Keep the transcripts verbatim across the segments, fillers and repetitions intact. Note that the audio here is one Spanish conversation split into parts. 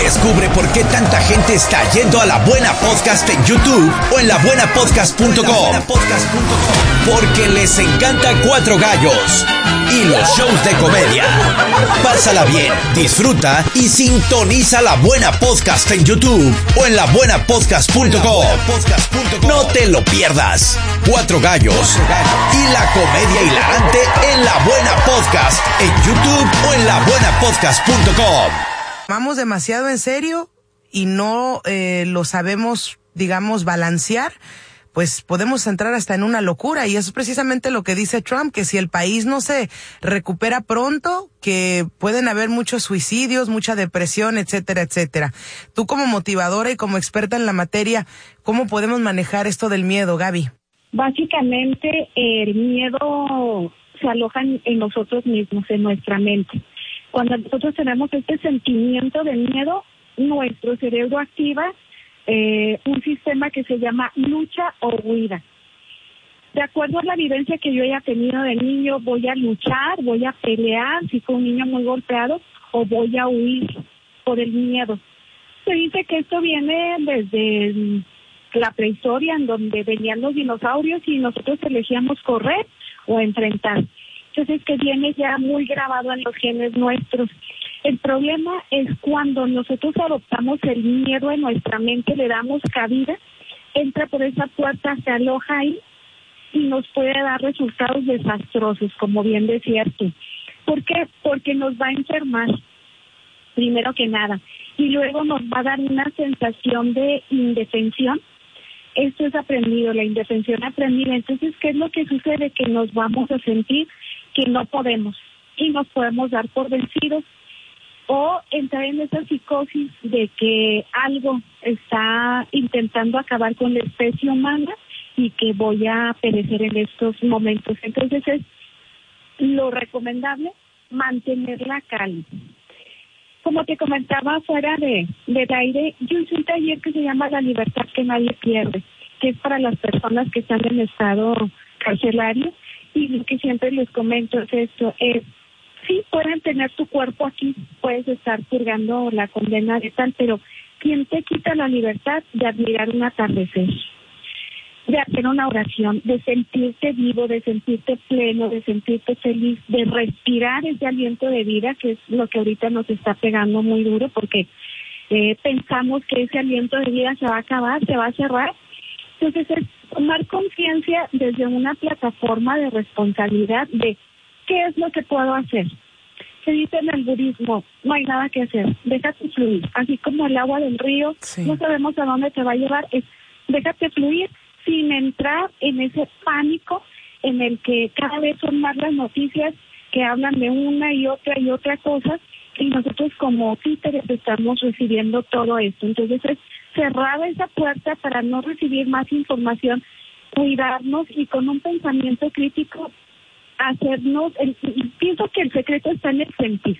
Descubre por qué tanta gente está yendo a La Buena Podcast en YouTube o en la buena podcast punto com. Porque les encanta Cuatro Gallos y los shows de comedia. Pásala bien, disfruta y sintoniza La Buena Podcast en YouTube o en la buena podcast punto com. No te lo pierdas. Cuatro Gallos y la comedia hilarante en La Buena Podcast en YouTube o en la buena podcast punto com. Tomamos demasiado en serio y no eh, lo sabemos, digamos, balancear, pues podemos entrar hasta en una locura, y eso es precisamente lo que dice Trump, que si el país no se recupera pronto, que pueden haber muchos suicidios, mucha depresión, etcétera, etcétera. Tú como motivadora y como experta en la materia, ¿cómo podemos manejar esto del miedo, Gaby? Básicamente el miedo se aloja en nosotros mismos, en nuestra mente. Cuando nosotros tenemos este sentimiento de miedo, nuestro cerebro activa eh, un sistema que se llama lucha o huida. De acuerdo a la vivencia que yo haya tenido de niño, voy a luchar, voy a pelear, si fue un niño muy golpeado, o voy a huir por el miedo. Se dice que esto viene desde la prehistoria, en donde venían los dinosaurios y nosotros elegíamos correr o enfrentar. Entonces, que viene ya muy grabado en los genes nuestros. El problema es cuando nosotros adoptamos el miedo en nuestra mente, le damos cabida, entra por esa puerta, se aloja ahí y nos puede dar resultados desastrosos, como bien decías tú. ¿Por qué? Porque nos va a enfermar, primero que nada, y luego nos va a dar una sensación de indefensión. Esto es aprendido, la indefensión aprendida. Entonces, ¿qué es lo que sucede? Que nos vamos a sentir que no podemos y nos podemos dar por vencidos o entrar en esa psicosis de que algo está intentando acabar con la especie humana y que voy a perecer en estos momentos. Entonces es lo recomendable mantener la calma. Como te comentaba fuera de, del aire, yo hice un taller que se llama La Libertad que Nadie Pierde, que es para las personas que están en estado carcelario. Y lo que siempre les comento es esto, es, sí pueden tener tu cuerpo aquí, puedes estar purgando la condena de tal, pero ¿quién te quita la libertad de admirar un atardecer, de hacer una oración, de sentirte vivo, de sentirte pleno, de sentirte feliz, de respirar ese aliento de vida, que es lo que ahorita nos está pegando muy duro, porque eh, pensamos que ese aliento de vida se va a acabar, se va a cerrar? Entonces es tomar conciencia desde una plataforma de responsabilidad de qué es lo que puedo hacer. Se dice en el budismo, no hay nada que hacer, déjate fluir. Así como el agua del río, sí. No sabemos a dónde te va a llevar, es déjate fluir sin entrar en ese pánico en el que cada vez son más las noticias que hablan de una y otra y otra cosa, y nosotros como títeres estamos recibiendo todo esto. Entonces es cerrar esa puerta para no recibir más información, cuidarnos y con un pensamiento crítico hacernos, el, pienso que el secreto está en el sentir.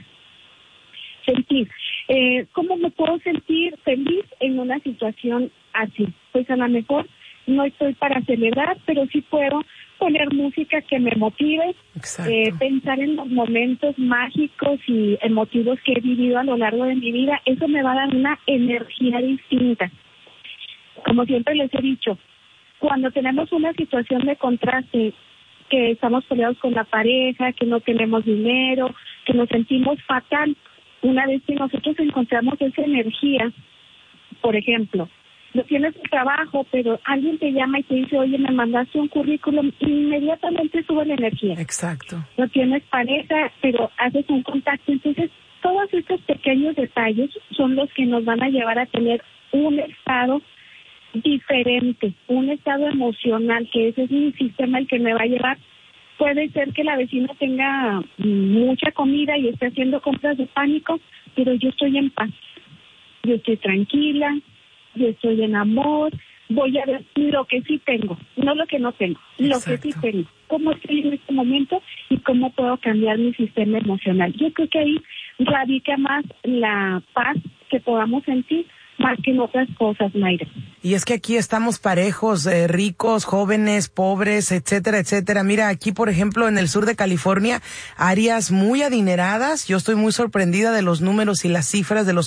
Sentir. Eh, ¿Cómo me puedo sentir feliz en una situación así? Pues a lo mejor no estoy para celebrar, pero sí puedo poner música que me motive, eh, pensar en los momentos mágicos y emotivos que he vivido a lo largo de mi vida. Eso me va a dar una energía distinta. Como siempre les he dicho, cuando tenemos una situación de contraste, que estamos peleados con la pareja, que no tenemos dinero, que nos sentimos fatal, una vez que nosotros encontramos esa energía, por ejemplo, no tienes un trabajo, pero alguien te llama y te dice, oye, me mandaste un currículum, inmediatamente sube la energía. Exacto. No tienes pareja, pero haces un contacto. Entonces, todos estos pequeños detalles son los que nos van a llevar a tener un estado diferente, un estado emocional, que ese es mi sistema el que me va a llevar. Puede ser que la vecina tenga mucha comida y esté haciendo compras de pánico, pero yo estoy en paz, yo estoy tranquila, yo estoy en amor, voy a ver lo que sí tengo, no lo que no tengo, lo Exacto. que sí tengo, cómo estoy en este momento y cómo puedo cambiar mi sistema emocional. Yo creo que ahí radica más la paz que podamos sentir, más que en otras cosas, Mayra. Y es que aquí estamos parejos, eh, ricos, jóvenes, pobres, etcétera, etcétera. Mira, aquí, por ejemplo, en el sur de California, áreas muy adineradas. Yo estoy muy sorprendida de los números y las cifras de los